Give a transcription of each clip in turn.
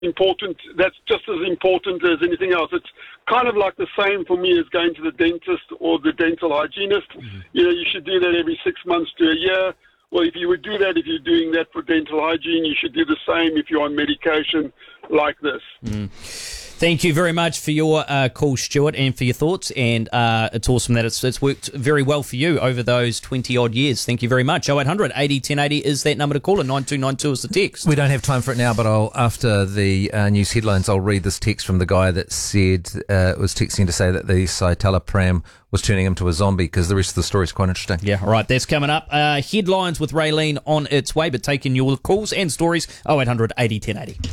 important. That's just as important as anything else. It's kind of like the same for me as going to the dentist or the dental hygienist. You should do that every 6 months to a year. Well, if you would do that, if you're doing that for dental hygiene, you should do the same if you're on medication like this. Thank you very much for your call, Stuart, and for your thoughts. And it's awesome that it's worked very well for you over those 20-odd years. Thank you very much. 0800 80 1080 is that number to call, and 9292 is the text. We don't have time for it now, but after the news headlines, I'll read this text from the guy that said, was texting to say that the citalopram was turning him to a zombie, because the rest of the story is quite interesting. Yeah, all right, that's coming up. Headlines with Raylene on its way, but taking your calls and stories, 0800 80 1080.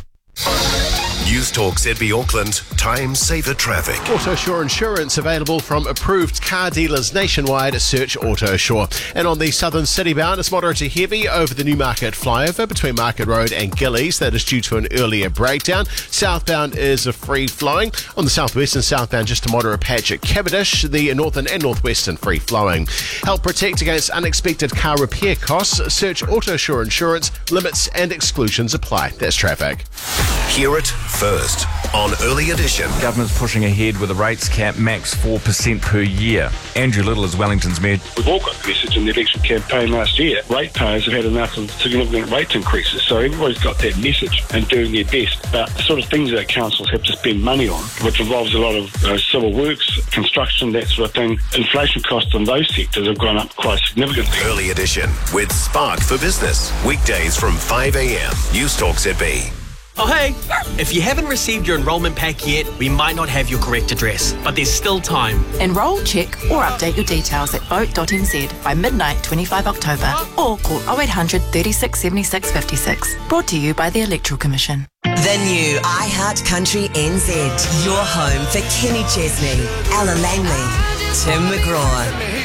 News Talk ZB Auckland, time saver traffic. AutoSure insurance available from approved car dealers nationwide. Search AutoSure. And on the southern city bound, it's moderate to heavy over the Newmarket flyover between Market Road and Gillies. That is due to an earlier breakdown. Southbound is free flowing. On the southwestern southbound, just a moderate patch at Cavendish. The northern and northwestern free flowing. Help protect against unexpected car repair costs. Search AutoSure insurance. Limits and exclusions apply. That's traffic. Hear it first on Early Edition. Government's pushing ahead with a rates cap max 4% per year. Andrew Little is Wellington's mayor. We've all got the message in the election campaign last year. Ratepayers have had enough of significant rate increases, so everybody's got that message and doing their best. But the sort of things that councils have to spend money on, which involves a lot of civil works, construction, that sort of thing, inflation costs on those sectors have gone up quite significantly. Early Edition with Spark for Business. Weekdays from 5 a.m. News Talk ZB. Oh hey, if you haven't received your enrolment pack yet, we might not have your correct address, but there's still time. Enrol, check or update your details at vote.nz by midnight 25 October or call 0800 36 76 56. Brought to you by the Electoral Commission. The new iHeart Country NZ. Your home for Kenny Chesney, Ella Langley, Tim McGraw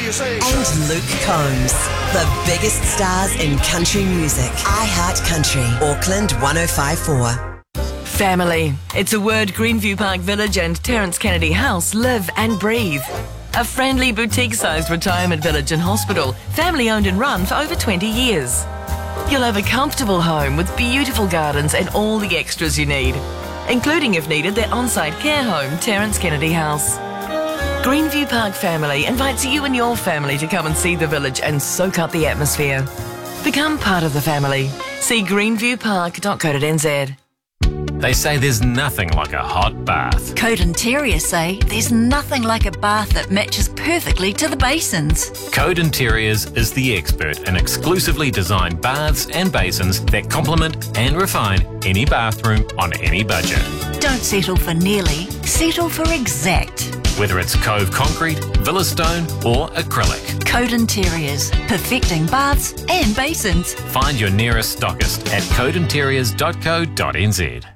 and Luke Combs. The biggest stars in country music. iHeart Country, Auckland 105.4. Family. It's a word Greenview Park Village and Terence Kennedy House live and breathe. A friendly boutique-sized retirement village and hospital, family-owned and run for over 20 years. You'll have a comfortable home with beautiful gardens and all the extras you need, including, if needed, their on-site care home, Terence Kennedy House. Greenview Park Family invites you and your family to come and see the village and soak up the atmosphere. Become part of the family. See greenviewpark.co.nz. They say there's nothing like a hot bath. Code Interior say there's nothing like a bath that matches perfectly to the basins. Code Interiors is the expert in exclusively designed baths and basins that complement and refine any bathroom on any budget. Don't settle for nearly, settle for exact. Whether it's Cove Concrete, Villa Stone or acrylic. Code Interiors, perfecting baths and basins. Find your nearest stockist at codeinteriors.co.nz.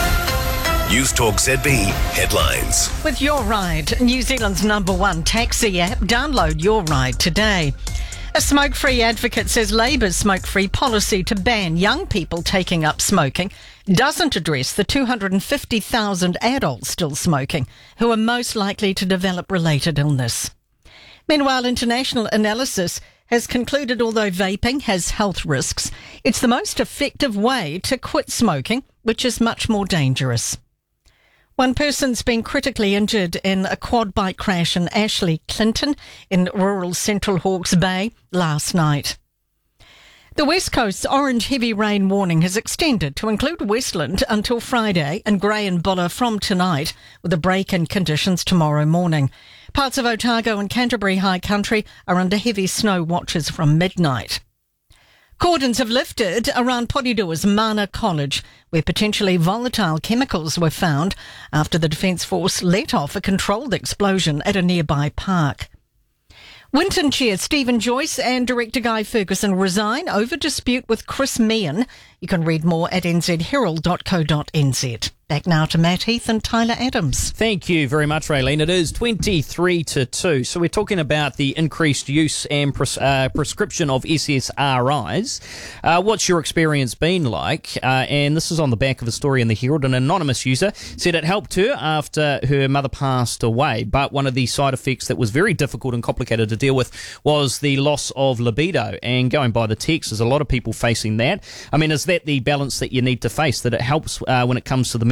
News Talk ZB headlines. With Your Ride, New Zealand's #1 taxi app, download Your Ride today. A smoke-free advocate says Labour's smoke-free policy to ban young people taking up smoking doesn't address the 250,000 adults still smoking who are most likely to develop related illness. Meanwhile, international analysis has concluded although vaping has health risks, it's the most effective way to quit smoking, which is much more dangerous. One person's been critically injured in a quad bike crash in Ashley Clinton in rural central Hawke's Bay last night. The West Coast's orange heavy rain warning has extended to include Westland until Friday and Grey and Buller from tonight, with a break in conditions tomorrow morning. Parts of Otago and Canterbury High Country are under heavy snow watches from midnight. Cordons have lifted around Poridua's Mana College, where potentially volatile chemicals were found after the Defence Force let off a controlled explosion at a nearby park. Winton Chair Stephen Joyce and Director Guy Ferguson resign over dispute with Chris Meehan. You can read more at nzherald.co.nz. Back now to Matt Heath and Tyler Adams. Thank you very much, Raylene. It is 23-2. So we're talking about the increased use and prescription of SSRIs. What's your experience been like? And this is on the back of a story in the Herald. An anonymous user said it helped her after her mother passed away. But one of the side effects that was very difficult and complicated to deal with was the loss of libido. And going by the text, there's a lot of people facing that. I mean, is that the balance that you need to face, that it helps when it comes to the